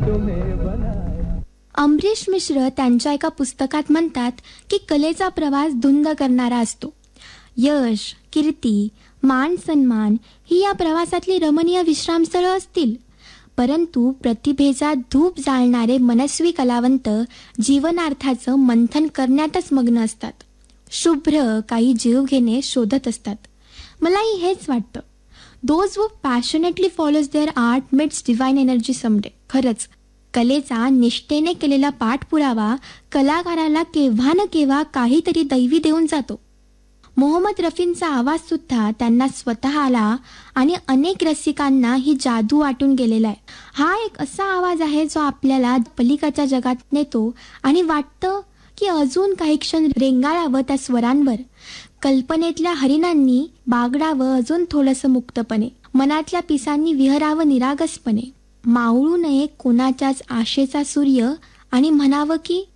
अमरीश मिश्र त्यांच्या एका पुस्तकात म्हणतात की कलेचा प्रवास धुंद करणारा असतो. यश, कीर्ती, मान सन्मान ही या प्रवासातली रमणीय विश्रामस्थळं असतील, परंतु प्रतिभेचा धूप जाळणारे मनस्वी कलावंत जीवनार्थाचं मंथन करण्यातच मग्न असतात. शुभ्र काही जीवघेणे शोधत असतात. मलाही हेच वाटतं. Those who passionately follows there art meats divine energy someday. खरंच कलेचा निष्ठेने केलेला पाठपुरावा कलाकाराला केव्हा न केव्हा काहीतरी दैवी देऊन जातो. मोहम्मद रफींचा आवाज सुद्धा त्यांना स्वतःला आणि अनेक रसिकांना ही जादू वाटून गेलेला आहे. हा एक असा आवाज आहे जो आपल्याला पलीकडच्या जगात नेतो आणि वाटतं की अजून काही क्षण रेंगाळावं त्या स्वरांवर. कल्पनेतल्या हरिणांनी बागडावं अजून थोडंसं मुक्तपणे, मनातल्या पिसांनी विहरावं निरागसपणे, मावळू नये कोणाच्याच आशेचा सूर्य आणि म्हणावं की